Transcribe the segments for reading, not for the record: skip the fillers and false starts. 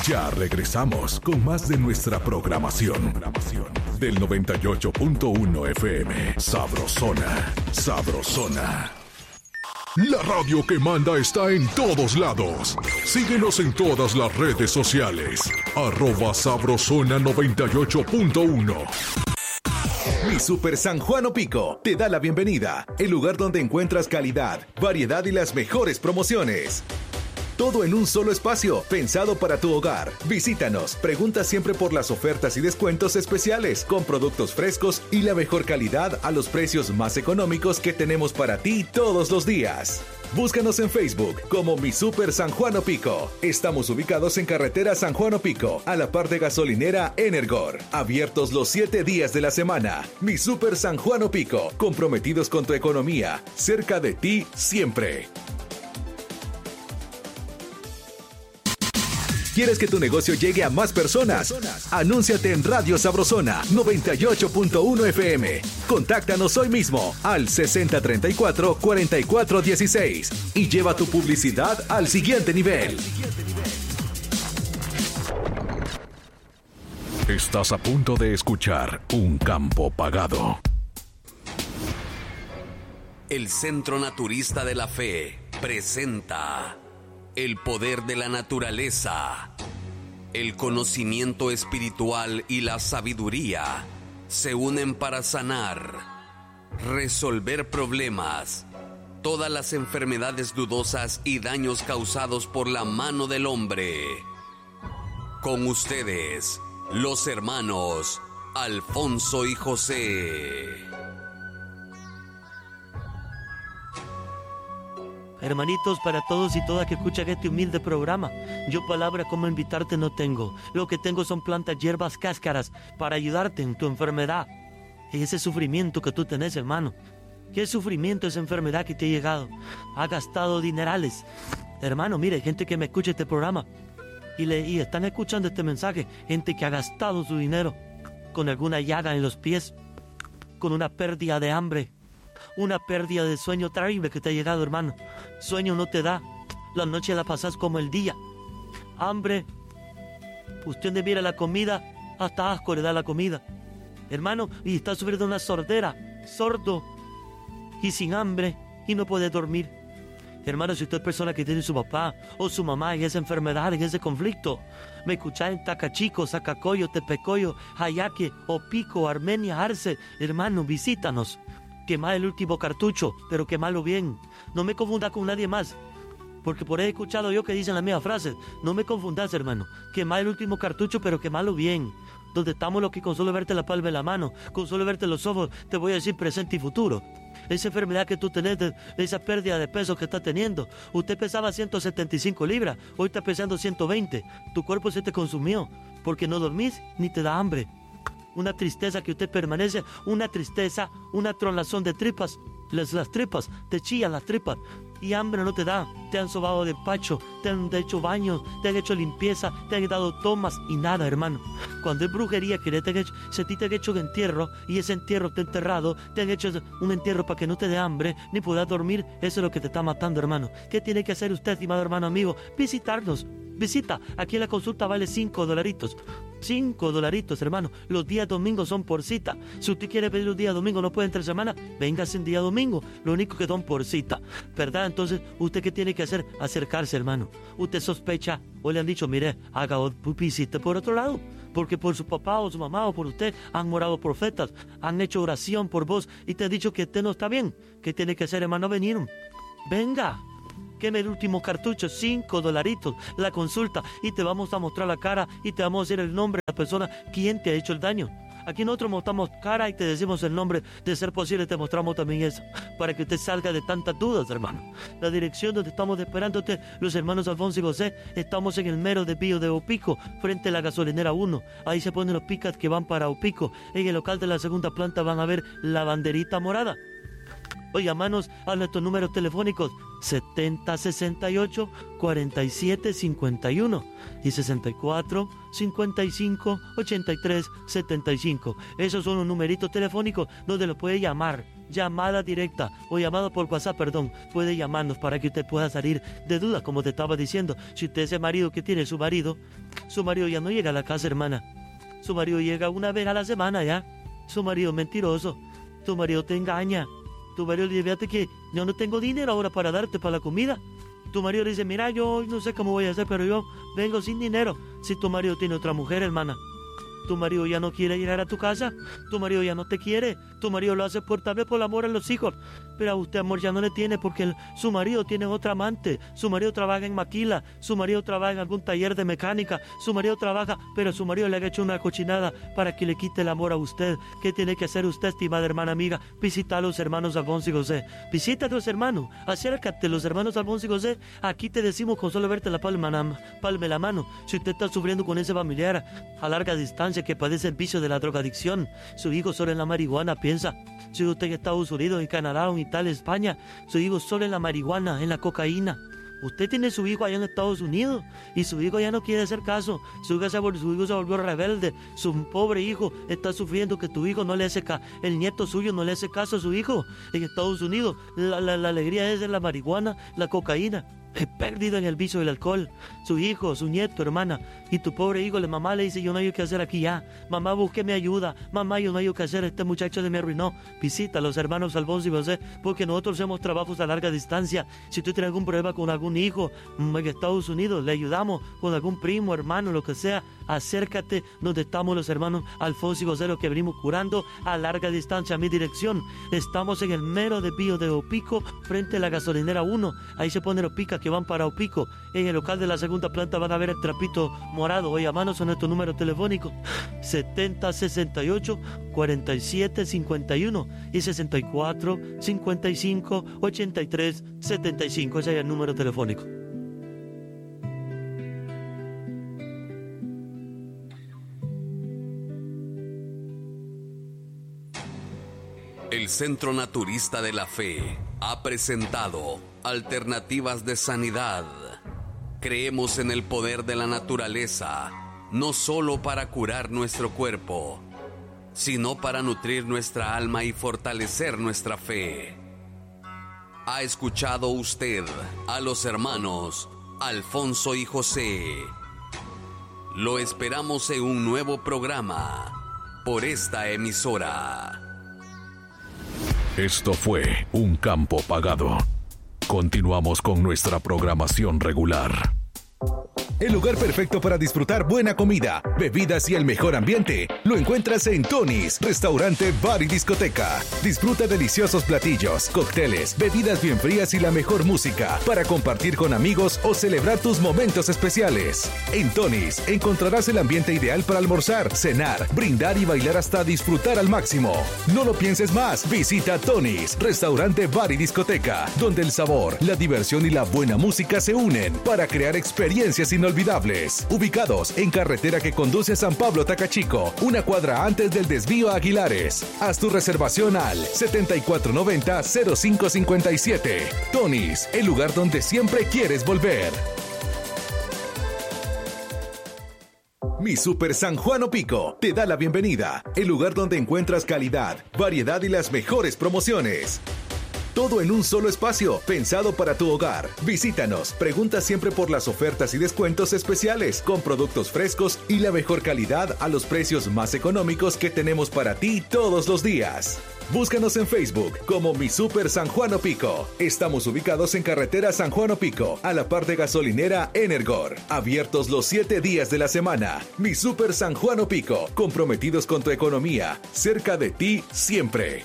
Ya regresamos con más de nuestra programación del 98.1 FM. Sabrosona, sabrosona. La radio que manda está en todos lados. Síguenos en todas las redes sociales. @sabrosona98.1. Mi Super San Juan Opico te da la bienvenida, el lugar donde encuentras calidad, variedad y las mejores promociones. Todo en un solo espacio, pensado para tu hogar. Visítanos, pregunta siempre por las ofertas y descuentos especiales, con productos frescos y la mejor calidad a los precios más económicos que tenemos para ti todos los días. Búscanos en Facebook como Mi Super San Juan Opico. Estamos ubicados en carretera San Juan Opico, a la par de gasolinera Energor. Abiertos los 7 días de la semana. Mi Super San Juan Opico, comprometidos con tu economía, cerca de ti siempre. ¿Quieres que tu negocio llegue a más personas? Anúnciate en Radio Sabrosona 98.1 FM. Contáctanos hoy mismo al 6034-4416 y lleva tu publicidad al siguiente nivel. Estás a punto de escuchar Un Campo Pagado. El Centro Naturista de la Fe presenta el poder de la naturaleza. El conocimiento espiritual y la sabiduría se unen para sanar, resolver problemas, todas las enfermedades dudosas y daños causados por la mano del hombre. Con ustedes, los hermanos Alfonso y José. Hermanitos, para todos y todas que escuchan este humilde programa, yo palabra como invitarte no tengo. Lo que tengo son plantas, hierbas, cáscaras para ayudarte en tu enfermedad. Ese sufrimiento que tú tenés, hermano. ¿Qué sufrimiento, esa enfermedad que te ha llegado? Ha gastado dinerales. Hermano, mire, gente que me escucha este programa y están escuchando este mensaje. Gente que ha gastado su dinero con alguna llaga en los pies, con una pérdida de hambre, una pérdida de sueño terrible que te ha llegado, hermano. Sueño no te da. La noche la pasas como el día. Hambre. Usted le mira la comida, hasta asco le da la comida. Hermano, y está sufriendo una sordera. Sordo. Y sin hambre. Y no puede dormir. Hermano, si usted es persona que tiene su papá o su mamá en esa enfermedad, en ese conflicto, me escucha en Tacachico, Zacacoyo, Tepecoyo, Jayaque, Opico, Armenia, Arce. Hermano, visítanos. Quema el último cartucho, pero quemalo bien. No me confunda con nadie más, porque por ahí he escuchado yo que dicen la misma frase. No me confundas, hermano. Quema el último cartucho, pero quemalo bien. Donde estamos los que con solo verte la palma de la mano, con solo verte los ojos, te voy a decir presente y futuro. Esa enfermedad que tú tenés, esa pérdida de peso que estás teniendo. Usted pesaba 175 libras, hoy está pesando 120. Tu cuerpo se te consumió, porque no dormís ni te da hambre. Una tristeza que usted permanece, una tristeza, una tronazón de tripas. Las tripas, te chillan las tripas y hambre no te da. Te han sobado de pacho, te han hecho baños, te han hecho limpieza, te han dado tomas y nada, hermano. Cuando es brujería que te han hecho, se te han hecho un entierro y ese entierro te ha enterrado, te han hecho un entierro para que no te dé hambre ni puedas dormir. Eso es lo que te está matando, hermano. ¿Qué tiene que hacer usted, estimado hermano amigo? Visitarnos. Visita. Aquí en la consulta vale $5. $5, hermano. Los días domingos son por cita. Si usted quiere pedir un día domingo, no puede entre semana, véngase en día domingo. Lo único que son por cita, ¿verdad? Entonces, ¿usted qué tiene que hacer? Acercarse, hermano. Usted sospecha o le han dicho, mire, haga visita por otro lado. Porque por su papá o su mamá o por usted han orado profetas, han hecho oración por vos y te han dicho que usted no está bien. ¿Qué tiene que hacer, hermano? Venir. Venga. Queme el último cartucho, $5, la consulta, y te vamos a mostrar la cara y te vamos a decir el nombre de la persona, quién te ha hecho el daño. Aquí nosotros mostramos cara y te decimos el nombre. De ser posible te mostramos también eso, para que usted salga de tantas dudas, hermano. La dirección donde estamos esperándote, los hermanos Alfonso y José, estamos en el mero desvío de Opico, frente a la gasolinera 1. Ahí se ponen los pickups que van para Opico. En el local de la segunda planta van a ver la banderita morada. Oye, llamanos a nuestros números telefónicos 7068-4751 y 64-55-83-75. Esos son los numeritos telefónicos donde lo puede llamar llamada directa o llamada por WhatsApp, puede llamarnos para que usted pueda salir de dudas, como te estaba diciendo. Si usted es el marido que tiene su marido ya no llega a la casa, hermana. Su marido llega una vez a la semana ya. Su marido es mentiroso. Tu marido te engaña. Tu marido le dice, fíjate que yo no tengo dinero ahora para darte para la comida. Tu marido le dice, mira, yo no sé cómo voy a hacer, pero yo vengo sin dinero. Si tu marido tiene otra mujer, hermana, tu marido ya no quiere llegar a tu casa, tu marido ya no te quiere, tu marido lo hace tal vez por el amor a los hijos, pero a usted amor ya no le tiene porque su marido tiene otra amante, su marido trabaja en maquila, su marido trabaja en algún taller de mecánica, su marido trabaja, pero su marido le ha hecho una cochinada para que le quite el amor a usted. ¿Qué tiene que hacer usted, estimada hermana amiga? Visita a los hermanos Alfonso y José, visita a los hermanos, acércate a los hermanos Alfonso y José. Aquí te decimos con solo verte la palme la mano, si usted está sufriendo con ese familiar a larga distancia que padece el vicio de la drogadicción, su hijo solo en la marihuana piensa. Si usted en Estados Unidos, en Canadá, en Italia, España, su hijo solo en la marihuana, en la cocaína. Usted tiene su hijo allá en Estados Unidos y su hijo ya no quiere hacer caso. Su hijo se volvió rebelde. Su pobre hijo está sufriendo que tu hijo no le hace caso. El nieto suyo no le hace caso a su hijo en Estados Unidos. La alegría es de la marihuana, la cocaína. Es perdido en el vicio del alcohol. Su hijo, su nieto, hermana. Y tu pobre hijo, la mamá le dice, yo no hay qué hacer aquí ya. Mamá, búsqueme ayuda. Mamá, yo no hay qué hacer. Este muchacho me arruinó. Visita a los hermanos Alfonso y José, porque nosotros hacemos trabajos a larga distancia. Si tú tienes algún problema con algún hijo en Estados Unidos, le ayudamos con algún primo, hermano, lo que sea. Acércate donde estamos los hermanos Alfonso y José, los que venimos curando a larga distancia. A mi dirección, estamos en el mero desvío de Opico, frente a la gasolinera 1. Ahí se ponen los picas que van para Opico. En el local de la segunda planta van a ver el trapito morado. Oye, a mano son nuestro número telefónico 7068 47 51 y 64 55 83 75. Ese es el número telefónico. El Centro Naturista de la Fe ha presentado Alternativas de Sanidad. Creemos en el poder de la naturaleza, no solo para curar nuestro cuerpo, sino para nutrir nuestra alma y fortalecer nuestra fe. ¿Ha escuchado usted a los hermanos Alfonso y José? Lo esperamos en un nuevo programa por esta emisora. Esto fue Un Campo Pagado. Continuamos con nuestra programación regular. El lugar perfecto para disfrutar buena comida, bebidas y el mejor ambiente lo encuentras en Tony's, restaurante, bar y discoteca. Disfruta deliciosos platillos, cócteles, bebidas bien frías y la mejor música para compartir con amigos o celebrar tus momentos especiales. En Tony's encontrarás el ambiente ideal para almorzar, cenar, brindar y bailar hasta disfrutar al máximo. No lo pienses más, visita Tony's, restaurante, bar y discoteca, donde el sabor, la diversión y la buena música se unen para crear experiencias inolvidables. Ubicados en carretera que conduce a San Pablo Tacachico, una cuadra antes del desvío a Aguilares. Haz tu reservación al 7490-0557. Tony's, el lugar donde siempre quieres volver. Mi Super San Juan Opico te da la bienvenida, el lugar donde encuentras calidad, variedad y las mejores promociones. Todo en un solo espacio, pensado para tu hogar. Visítanos, pregunta siempre por las ofertas y descuentos especiales, con productos frescos y la mejor calidad a los precios más económicos que tenemos para ti todos los días. Búscanos en Facebook como Mi Super San Juan Opico. Estamos ubicados en carretera San Juan Opico, a la par de gasolinera Energor. Abiertos los 7 días de la semana. Mi Super San Juan Opico, comprometidos con tu economía, cerca de ti siempre.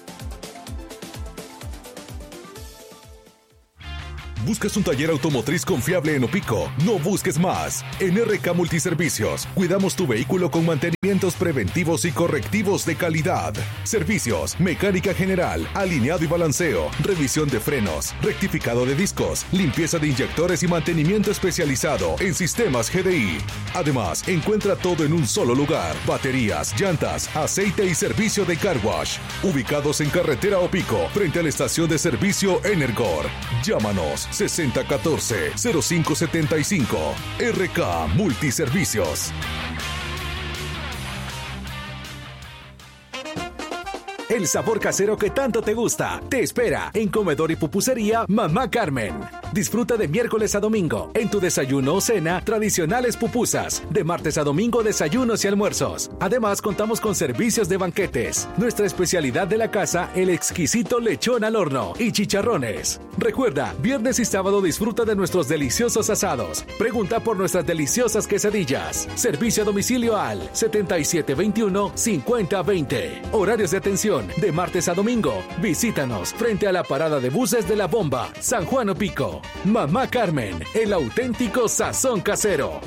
¿Buscas un taller automotriz confiable en Opico? No busques más. En RK Multiservicios, cuidamos tu vehículo con mantenimientos preventivos y correctivos de calidad. Servicios, mecánica general, alineado y balanceo, revisión de frenos, rectificado de discos, limpieza de inyectores y mantenimiento especializado en sistemas GDI. Además, encuentra todo en un solo lugar. Baterías, llantas, aceite y servicio de car wash. Ubicados en carretera Opico, frente a la estación de servicio Energor. Llámanos 6014-0575. RK Multiservicios. El sabor casero que tanto te gusta te espera en Comedor y Pupusería Mamá Carmen. Disfruta de miércoles a domingo en tu desayuno o cena tradicionales pupusas. De martes a domingo desayunos y almuerzos. Además contamos con servicios de banquetes. Nuestra especialidad de la casa, el exquisito lechón al horno y chicharrones. Recuerda, viernes y sábado disfruta de nuestros deliciosos asados. Pregunta por nuestras deliciosas quesadillas. Servicio a domicilio al 7721-5020. Horarios de atención de martes a domingo. Visítanos frente a la parada de buses de La Bomba, San Juan Opico. Mamá Carmen, el auténtico sazón casero.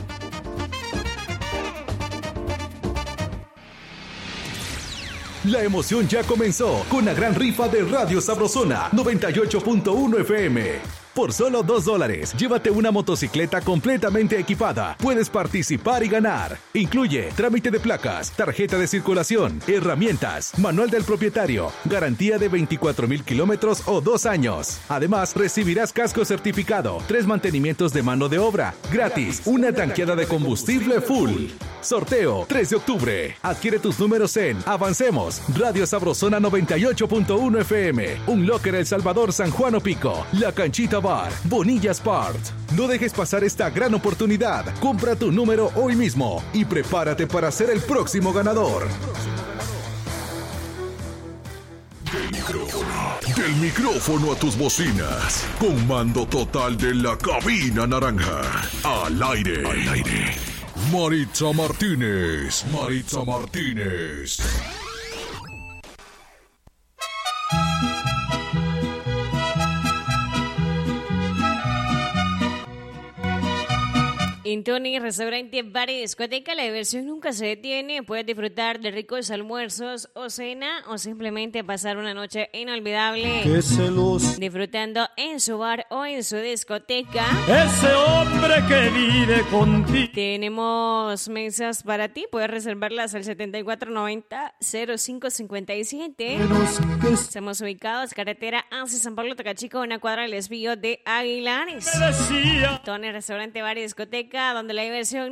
La emoción ya comenzó con la gran rifa de Radio Sabrosona 98.1 FM. Por solo $2, llévate una motocicleta completamente equipada. Puedes participar y ganar. Incluye trámite de placas, tarjeta de circulación, herramientas, manual del propietario, garantía de 24,000 kilómetros o 2 años. Además, recibirás casco certificado, 3 mantenimientos de mano de obra, gratis, una tanqueada de combustible full. Sorteo 3 de octubre. Adquiere tus números en Avancemos, Radio Sabrosona 98.1 FM, Un Locker El Salvador, San Juan Opico, La Canchita Bar, Bonillas Part. No dejes pasar esta gran oportunidad. Compra tu número hoy mismo y prepárate para ser el próximo ganador. Del micrófono a tus bocinas. Con mando total de la cabina naranja. Al aire. Maritza Martínez. En Tony, restaurante, bar y discoteca, la diversión nunca se detiene. Puedes disfrutar de ricos almuerzos o cena o simplemente pasar una noche inolvidable disfrutando en su bar o en su discoteca. Ese hombre que vive contigo. Tenemos mesas para ti. Puedes reservarlas al 7490-0557. Estamos ubicados carretera hacia San Pablo Tocachico, una cuadra del desvío de Aguilares. Tony, restaurante, bar y discoteca, donde la diversión